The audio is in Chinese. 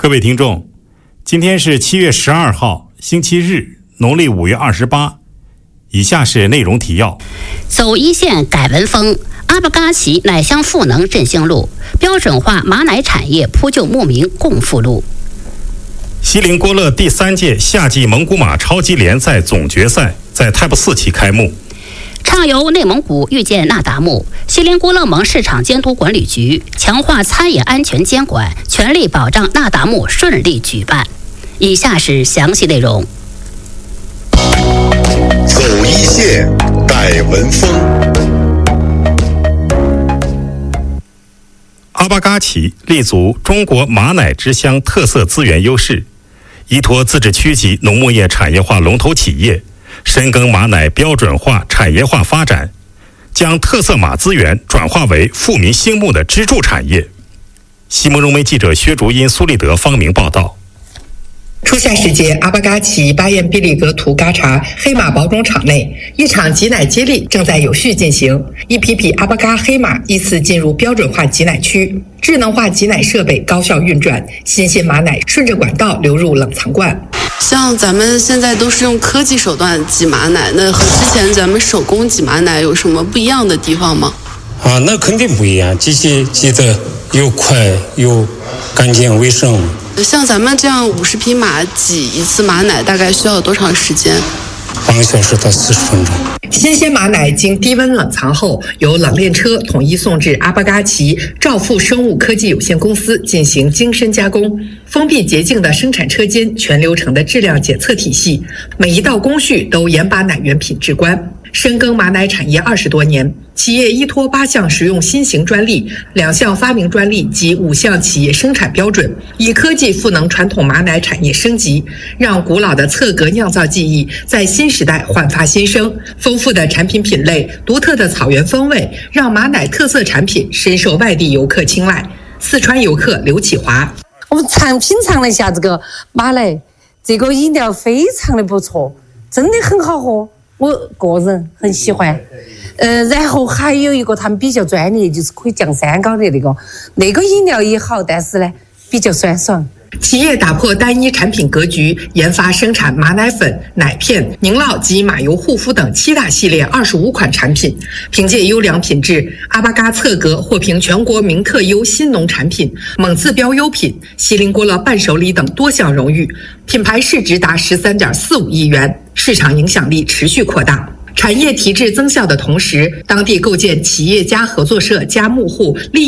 各位听众，今天是7月12号，星期日，农历5月28。以下是内容提要： 走一线改文风，阿巴嘎奇奶香赋能振兴路，标准化马奶产业铺就牧民共富路。 锡林郭勒第3届夏季蒙古马超级联赛总决赛在泰布寺旗开幕。 畅游内蒙古遇见那达慕，锡林郭勒盟市场监督管理局强化餐饮安全监管，全力保障那达慕顺利举办。以下是详细内容。 走一线，改文风。 阿巴嘎奇立足中国马奶之乡特色资源优势，依托自治区级农牧业产业化龙头企业，深耕马奶标准化产业化发展，将特色马资源转化为富民兴牧的支柱产业。西蒙融媒记者薛竹英、苏立德方明报道。 初夏时节，阿巴嘎奇巴彦毕利格图嘎查黑马保种场内，一场挤奶接力正在有序进行。一批批阿巴嘎黑马依次进入标准化挤奶区，智能化挤奶设备高效运转，新鲜马奶顺着管道流入冷藏罐。 像咱们现在都是用科技手段挤马奶，那和之前咱们手工挤马奶有什么不一样的地方吗？ 那肯定不一样，机器挤得又快又干净卫生。 像咱们这样50匹马挤一次马奶大概需要多长时间 ？8个小时到40分钟。 新鲜马奶经低温冷藏后，由冷链车统一送至阿巴嘎奇兆富生物科技有限公司进行精深加工。封闭洁净的生产车间，全流程的质量检测体系，每一道工序都严把奶源品质关。深耕马奶产业20多年，企业依托8项实用新型专利、2项发明专利及5项企业生产标准，以科技赋能传统马奶产业升级，让古老的侧格酿造技艺在新时代焕发新生。丰富的产品品类、独特的草原风味，让马奶特色产品深受外地游客青睐。四川游客刘启华： 我们品尝了一下这个马奶，这个饮料非常的不错，真的很好喝。我个人很喜欢，然后还有一个他们比较专业，就是可以降三高的那个饮料也好，但是呢比较酸爽。 企业打破单一产品格局，研发生产马奶粉、奶片、凝酪及马油护肤等7大系列25款产品，凭借优良品质，阿巴嘎侧格获评全国名特优新农产品、蒙自标优品、锡林郭勒伴手礼等多项荣誉，品牌市值达13.45亿元，市场影响力持续扩大。产业提质增效的同时，当地构建企业家合作社加牧户利益